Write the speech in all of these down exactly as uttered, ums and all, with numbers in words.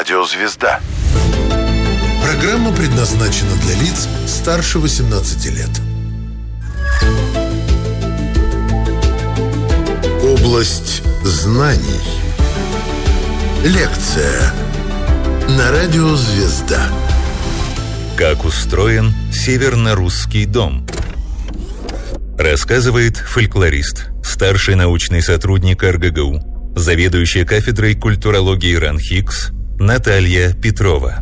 Радио «Звезда». Программа предназначена для лиц старше восемнадцати лет. Область знаний. Лекция на Радио «Звезда». Как устроен Северно-Русский дом? Рассказывает фольклорист, старший научный сотрудник эр гэ гэ у, заведующая кафедрой культурологии РАНХИКС Наталья Петрова.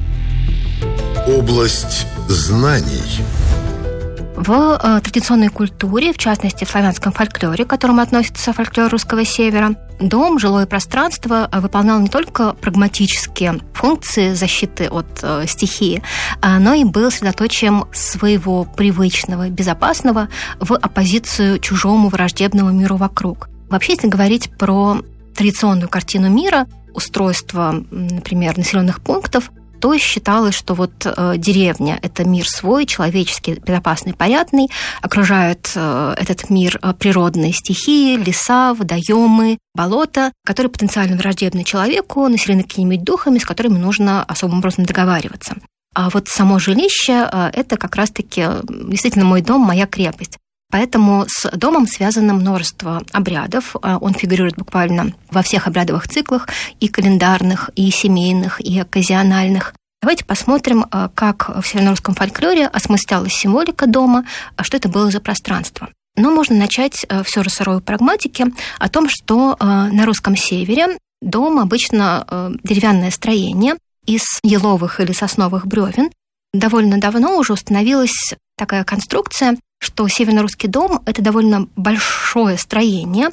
Область знаний. В э, традиционной культуре, в частности в славянском фольклоре, к которому относится фольклор русского севера, дом, жилое пространство выполнял не только прагматические функции защиты от э, стихии, но и был средоточием своего привычного, безопасного в оппозицию чужому враждебному миру вокруг. Вообще, если говорить про традиционную картину мира, устройство, например, населенных пунктов, то считалось, что вот э, деревня – это мир свой, человеческий, безопасный, порядный, окружают э, этот мир природные стихии, леса, водоемы, болота, которые потенциально враждебны человеку, населены какими-нибудь духами, с которыми нужно особым образом договариваться. А вот само жилище э, – это как раз-таки действительно мой дом, моя крепость. Поэтому с домом связано множество обрядов. Он фигурирует буквально во всех обрядовых циклах, и календарных, и семейных, и окказиональных. Давайте посмотрим, как в северно-русском фольклоре осмыслялась символика дома, что это было за пространство. Но можно начать все с сырой прагматики о том, что на русском севере дом обычно деревянное строение из еловых или сосновых бревен. Довольно давно уже установилась такая конструкция, что северно-русский дом – это довольно большое строение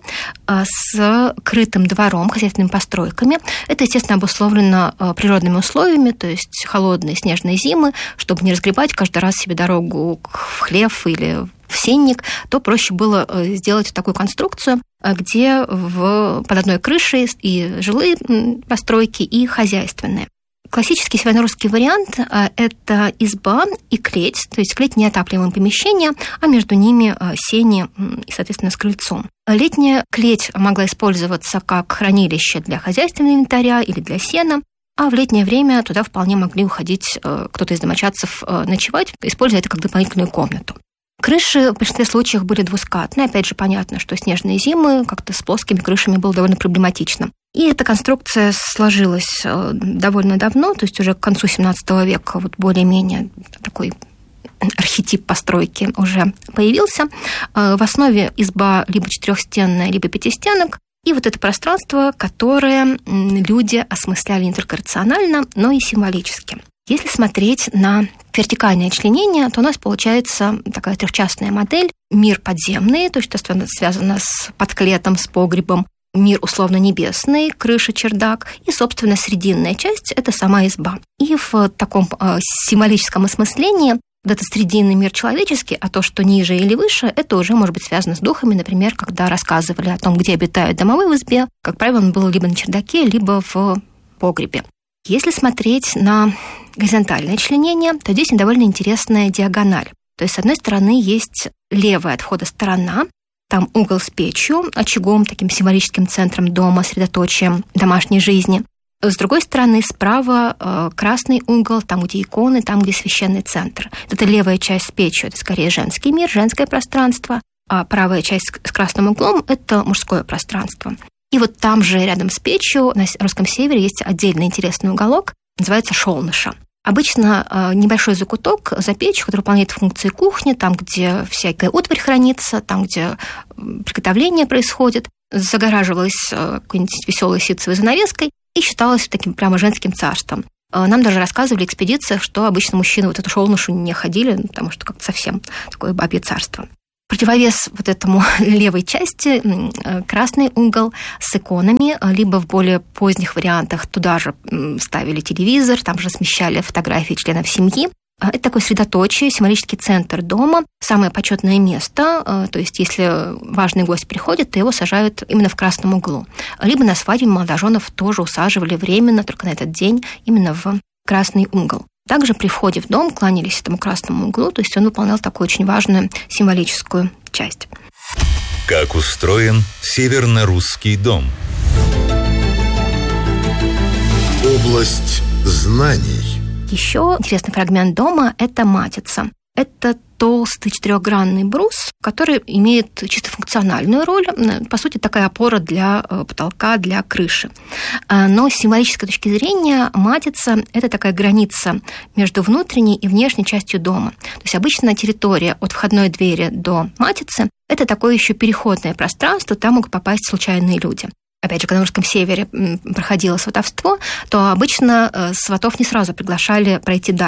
с крытым двором, хозяйственными постройками. Это, естественно, обусловлено природными условиями, то есть холодные снежные зимы. Чтобы не разгребать каждый раз себе дорогу в хлев или в сенник, то проще было сделать такую конструкцию, где в, под одной крышей и жилые постройки, и хозяйственные. Классический северно-русский вариант – это изба и клеть, то есть клеть – неотапливаемое помещение, а между ними сени и, соответственно, с крыльцом. Летняя клеть могла использоваться как хранилище для хозяйственного инвентаря или для сена, а в летнее время туда вполне могли уходить кто-то из домочадцев ночевать, используя это как дополнительную комнату. Крыши в большинстве случаев были двускатные. Опять же, понятно, что снежные зимы как-то с плоскими крышами было довольно проблематично. И эта конструкция сложилась довольно давно, то есть уже к концу семнадцатого века вот более-менее такой архетип постройки уже появился. В основе изба либо четырехстенная, либо пятистенок. И вот это пространство, которое люди осмысляли не только рационально, но и символически. Если смотреть на вертикальное членение, то у нас получается такая трехчастная модель. Мир подземный, то есть что связано с подклетом, с погребом. Мир условно-небесный, крыша, чердак. И, собственно, срединная часть – это сама изба. И в таком э, символическом осмыслении вот этот срединный мир человеческий, а то, что ниже или выше, это уже может быть связано с духами. Например, когда рассказывали о том, где обитают домовой в избе, как правило, он был либо на чердаке, либо в погребе. Если смотреть на горизонтальное членение, то здесь довольно интересная диагональ. То есть, с одной стороны, есть левая от входа сторона, там угол с печью, очагом, таким символическим центром дома, средоточием домашней жизни. С другой стороны, справа э, красный угол, там, где иконы, там, где священный центр. Это левая часть с печью, это скорее женский мир, женское пространство, а правая часть с красным углом – это мужское пространство. И вот там же, рядом с печью, на русском севере есть отдельный интересный уголок, называется шолныша. Обычно э, небольшой закуток за печью, который выполняет функции кухни, там, где всякая утварь хранится, там, где приготовление происходит, загораживалась э, какой-нибудь веселой ситцевой занавеской и считалась таким прямо женским царством. Э, нам даже рассказывали в экспедициях, что обычно мужчины вот эту шолнышу не ходили, потому что как-то совсем такое бабье царство. Противовес вот этому левой части красный угол с иконами, либо в более поздних вариантах туда же ставили телевизор, там же смещали фотографии членов семьи. Это такое средоточие, символический центр дома, самое почетное место, то есть если важный гость приходит, то его сажают именно в красном углу. Либо на свадьбе молодоженов тоже усаживали временно, только на этот день, именно в красный угол. Также при входе в дом кланялись этому красному углу, то есть он выполнял такую очень важную символическую часть. Как устроен северно-русский дом? Область знаний. Еще интересный фрагмент дома – это матица. Это толстый четырехгранный брус, который имеет чисто функциональную роль, по сути, такая опора для потолка, для крыши. Но с символической точки зрения матица – это такая граница между внутренней и внешней частью дома. То есть обычно территория от входной двери до матицы – это такое еще переходное пространство, там могут попасть случайные люди. Опять же, когда на русском севере проходило сватовство, то обычно сватов не сразу приглашали пройти дальше.